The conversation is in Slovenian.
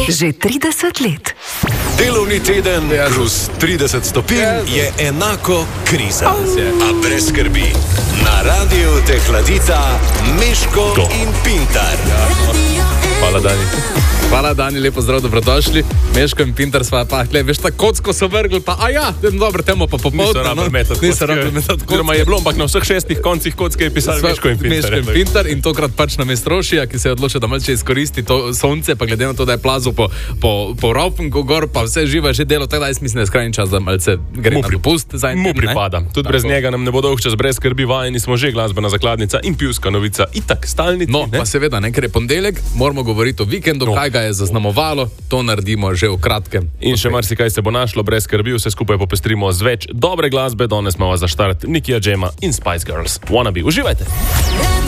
Že 30 let. Delovni teden plus 30 stopinj je enako kriza. A brez skrbi. Na radiju te hladita Meško in Pintar. Hvala, Dani. Hvala, Dani, lepo zdrav, dobrodošli. Meško in Pintar sva pa, veš, ta kocko so vrgli, pa dobro, temo pa popolno. Niso rabili metati kocko. Oziroma je bilo, ampak na vseh 6 koncih kocke je pisali Meško in Pintar. Meško in Pintar in tokrat pač na Mestrošija, ki se je odločil, da malce izkoristi to sonce, pa glede na to, da je plazil po Raupenku gor, pa vse živo je že delo, tako da jaz mislim, da je skrajni čas, da malce gre na dopust. Mu pripada. Tudi brez njega nam ne bo dolg čas, brez skrbi, vajeni smo že glasbena zakladnica in pivska novica. Itak, stalnici. No, pa seveda, ker je ponedeljek, moramo govoriti o vikendu, kaj ga je zaznamovalo, to naredimo že v kratkem. In še marsikaj se bo našlo, brez skrbi, vse skupaj popestrimo z več dobre glasbe. Danes smo vas za štart Nikija Džema in Spice Girls. Wannabe, uživajte!